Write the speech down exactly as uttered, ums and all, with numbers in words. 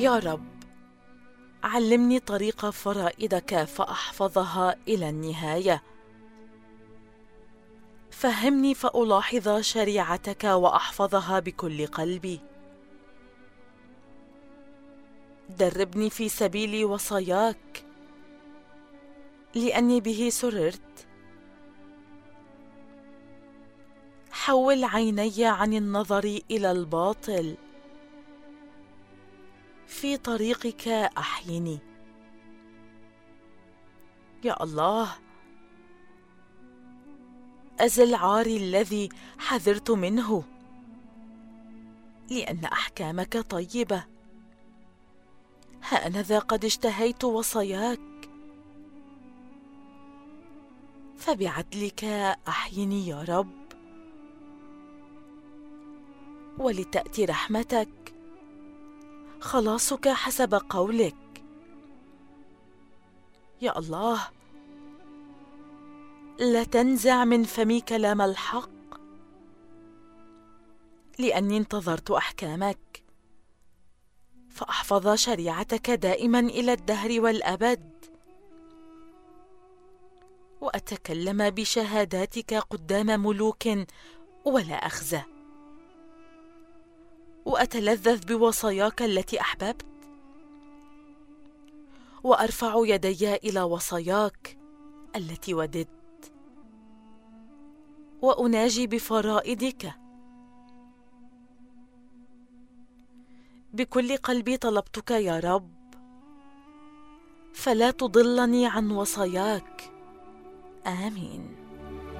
يا رب، علمني طريق فرائدك فأحفظها إلى النهاية. فهمني فألاحظ شريعتك وأحفظها بكل قلبي. دربني في سبيل وصاياك، لأني به سررت. حول عيني عن النظر إلى الباطل، في طريقك أحيني. يا الله، أزل عاري الذي حذرت منه، لأن أحكامك طيبة. ها أنا ذا قد اشتهيت وصاياك، فبعدلك أحيني يا رب، ولتأتي رحمتك، خلاصك حسب قولك. يا الله، لا تنزع من فمي كلام الحق، لأني انتظرت أحكامك، فأحفظ شريعتك دائما إلى الدهر والأبد، وأتكلم بشهاداتك قدام ملوك ولا أخزى، وأتلذذ بوصاياك التي أحببت، وأرفع يدي إلى وصاياك التي وددت، وأناجي بفرائدك. بكل قلبي طلبتك يا رب، فلا تضلني عن وصاياك. آمين.